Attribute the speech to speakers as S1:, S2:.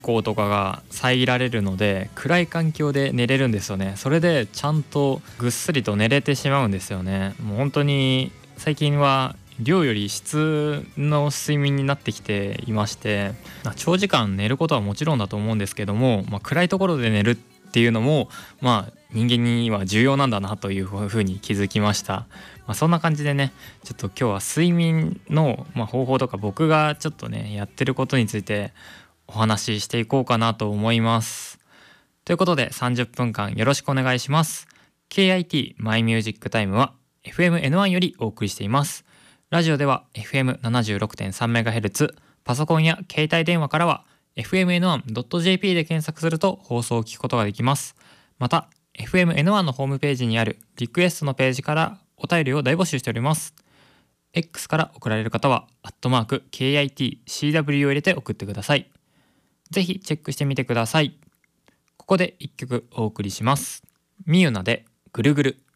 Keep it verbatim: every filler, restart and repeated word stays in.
S1: 光とかが遮られるので暗い環境で寝れるんですよね。それでちゃんとぐっすりと寝れてしまうんですよね。もう本当に最近は量より質の睡眠になってきていまして、長時間寝ることはもちろんだと思うんですけども、まあ、暗いところで寝るっていうのもまあ人間には重要なんだなというふうに気づきました。まあ、そんな感じでね、ちょっと今日は睡眠のまあ方法とか僕がちょっとねやってることについてお話ししていこうかなと思います。ということでさんじゅっぷんかんよろしくお願いします。 ケーアイティー マイミュージックタイムは エフエムエヌワン よりお送りしています。ラジオでは エフエムななじゅうろくてんさんメガヘルツ、 パソコンや携帯電話からは エフエムエヌワンドットジェーピー で検索すると放送を聞くことができます。また エフエムエヌワン のホームページにあるリクエストのページからお便りを大募集しております。 X から送られる方はアットマーク ケーアイティーシーダブリュー を入れて送ってください。ぜひチェックしてみてください。ここでいっきょくお送りします。みゆなでぐるぐる。